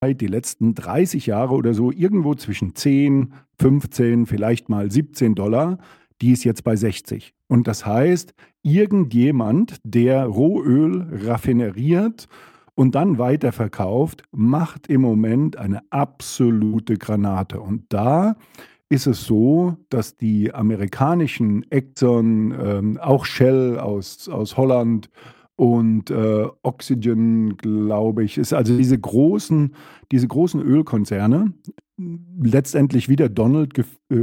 die letzten 30 Jahre oder so irgendwo zwischen 10, 15, vielleicht mal $17. Die ist jetzt bei 60. Und das heißt, irgendjemand, der Rohöl raffineriert und dann weiterverkauft, macht im Moment eine absolute Granate. Und da ist es so, dass die amerikanischen Exxon, auch Shell aus Holland und Oxygen, glaube ich, ist also diese großen Ölkonzerne, letztendlich wieder Donald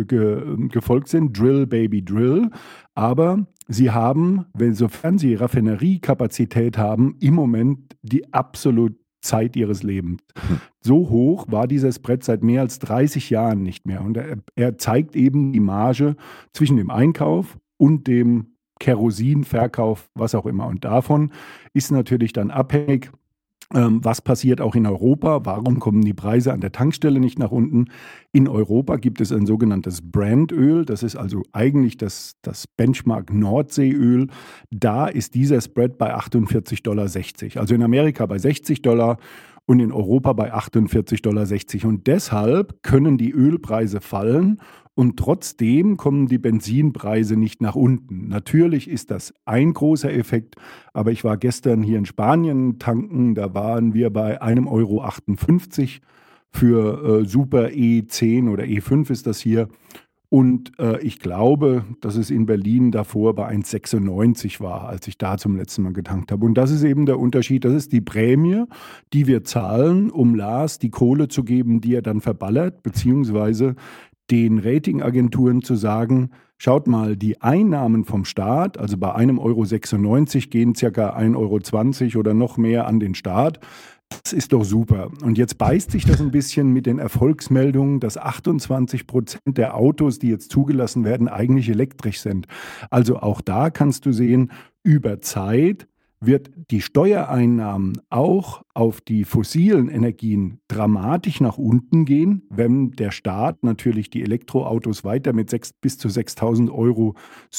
gefolgt sind, Drill Baby Drill, aber sie haben, sofern sie Raffineriekapazität haben, im Moment die absolut Zeit ihres Lebens. So hoch war dieser Spread seit mehr als 30 Jahren nicht mehr. Und er zeigt eben die Marge zwischen dem Einkauf und dem Kerosinverkauf, was auch immer. Und davon ist natürlich dann abhängig, was passiert auch in Europa? Warum kommen die Preise an der Tankstelle nicht nach unten? In Europa gibt es ein sogenanntes Brandöl. Das ist also eigentlich das Benchmark Nordseeöl. Da ist dieser Spread bei $48,60. Also in Amerika bei $60 und in Europa bei $48,60. Und deshalb können die Ölpreise fallen und trotzdem kommen die Benzinpreise nicht nach unten. Natürlich ist das ein großer Effekt, aber ich war gestern hier in Spanien tanken, da waren wir bei 1,58 € für Super E10 oder E5 ist das hier. Und ich glaube, dass es in Berlin davor bei 1,96 war, als ich da zum letzten Mal getankt habe. Und das ist eben der Unterschied. Das ist die Prämie, die wir zahlen, um Lars die Kohle zu geben, die er dann verballert, beziehungsweise den Ratingagenturen zu sagen, schaut mal, die Einnahmen vom Staat, also bei 1,96 € gehen ca. 1,20 € oder noch mehr an den Staat. Das ist doch super. Und jetzt beißt sich das ein bisschen mit den Erfolgsmeldungen, dass 28% der Autos, die jetzt zugelassen werden, eigentlich elektrisch sind. Also auch da kannst du sehen, über Zeit wird die Steuereinnahmen auch auf die fossilen Energien dramatisch nach unten gehen, wenn der Staat natürlich die Elektroautos weiter mit bis zu 6.000 €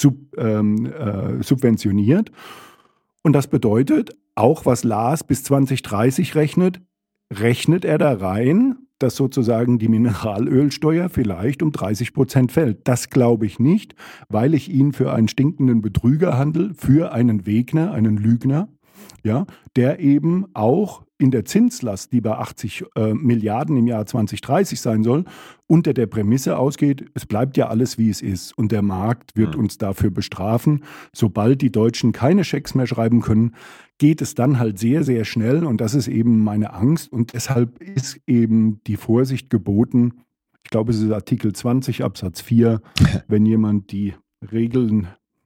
subventioniert. Und das bedeutet, auch was Lars bis 2030 rechnet er da rein, dass sozusagen die Mineralölsteuer vielleicht um 30% fällt. Das glaube ich nicht, weil ich ihn für einen stinkenden Betrüger handle, für einen Wegner, einen Lügner, ja, der eben auch in der Zinslast, die bei 80 Milliarden im Jahr 2030 sein soll, unter der Prämisse ausgeht, es bleibt ja alles, wie es ist. Und der Markt wird uns dafür bestrafen. Sobald die Deutschen keine Schecks mehr schreiben können, geht es dann halt sehr, sehr schnell. Und das ist eben meine Angst. Und deshalb ist eben die Vorsicht geboten. Ich glaube, es ist Artikel 20 Absatz 4, wenn jemand die Regeln,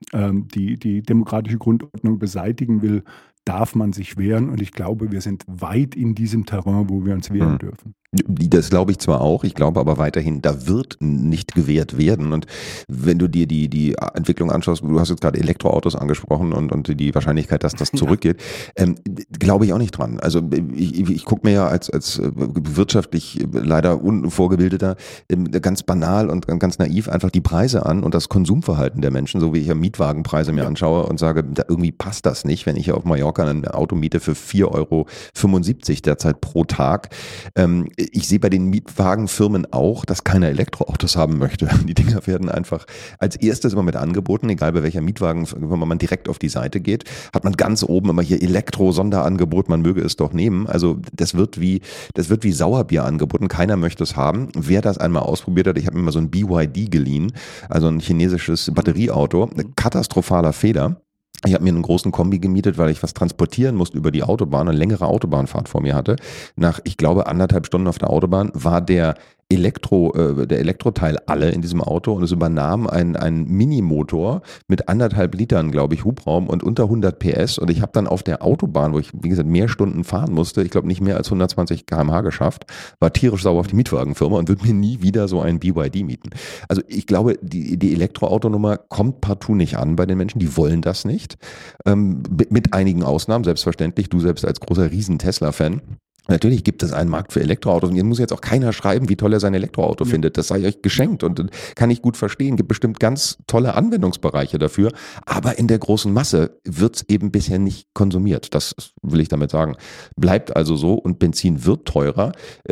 die demokratische Grundordnung beseitigen will, darf man sich wehren. Und ich glaube, wir sind weit in diesem Terrain, wo wir uns wehren dürfen. Das glaube ich zwar auch, ich glaube aber weiterhin, da wird nicht gewehrt werden. Und wenn du dir die Entwicklung anschaust, du hast jetzt gerade Elektroautos angesprochen und die Wahrscheinlichkeit, dass das zurückgeht, glaube ich auch nicht dran. Also ich gucke mir ja als wirtschaftlich leider unvorgebildeter ganz banal und ganz naiv einfach die Preise an und das Konsumverhalten der Menschen, so wie ich ja Mietwagenpreise mir anschaue und sage, da irgendwie passt das nicht, wenn ich hier auf Mallorca ein Auto miete für 4,75 € derzeit pro Tag. Ich sehe bei den Mietwagenfirmen auch, dass keiner Elektroautos haben möchte. Die Dinger werden einfach als erstes immer mit angeboten, egal bei welcher Mietwagenfirma man direkt auf die Seite geht, hat man ganz oben immer hier Elektro-Sonderangebot, man möge es doch nehmen. Also das wird wie Sauerbier angeboten, keiner möchte es haben. Wer das einmal ausprobiert hat, ich habe mir mal so ein BYD geliehen, also ein chinesisches Batterieauto, katastrophaler Fehler. Ich habe mir einen großen Kombi gemietet, weil ich was transportieren musste über die Autobahn, eine längere Autobahnfahrt vor mir hatte. Nach, ich glaube, 1,5 Stunden auf der Autobahn war der Elektroteil alle in diesem Auto und es übernahm ein Minimotor mit 1,5 Litern, glaube ich, Hubraum und unter 100 PS und ich habe dann auf der Autobahn, wo ich, wie gesagt, mehr Stunden fahren musste, ich glaube nicht mehr als 120 km/h geschafft, war tierisch sauer auf die Mietwagenfirma und würde mir nie wieder so ein BYD mieten. Also ich glaube, die Elektroautonummer kommt partout nicht an bei den Menschen, die wollen das nicht, mit einigen Ausnahmen, selbstverständlich, du selbst als großer Riesen-Tesla-Fan. Natürlich gibt es einen Markt für Elektroautos und hier muss jetzt auch keiner schreiben, wie toll er sein Elektroauto findet. Das sei euch geschenkt und kann ich gut verstehen. Gibt bestimmt ganz tolle Anwendungsbereiche dafür. Aber in der großen Masse wird es eben bisher nicht konsumiert. Das will ich damit sagen. Bleibt also so und Benzin wird teurer.